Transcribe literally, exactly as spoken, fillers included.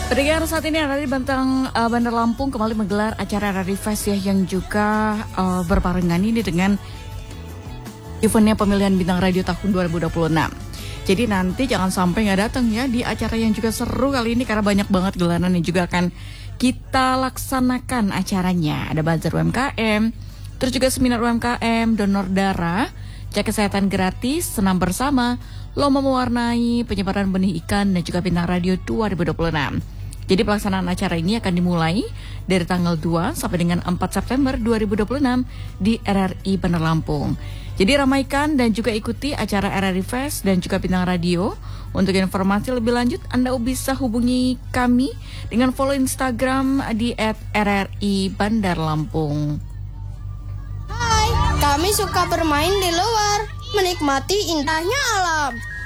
Pendengar, saat ini ada di Bantang uh, Bandar Lampung kembali menggelar acara Rally Fest ya, yang juga uh, berbarengan ini dengan eventnya pemilihan bintang radio tahun dua ribu dua puluh enam. Jadi nanti jangan sampai nggak datang ya di acara yang juga seru kali ini, karena banyak banget gelaran yang juga akan kita laksanakan acaranya. Ada bazar U M K M, terus juga seminar U M K M, donor darah, cek kesehatan gratis, senam bersama, lomba mewarnai, penyebaran benih ikan, dan juga bintang radio dua ribu dua puluh enam. Jadi pelaksanaan acara ini akan dimulai dari tanggal dua sampai dengan empat September dua ribu dua puluh enam di R R I Bandar Lampung. Jadi ramaikan dan juga ikuti acara R R I Fest dan juga bintang radio. Untuk informasi lebih lanjut, Anda bisa hubungi kami dengan follow Instagram di et R R I Bandar Lampung. Hai, kami suka bermain di luar, menikmati indahnya alam.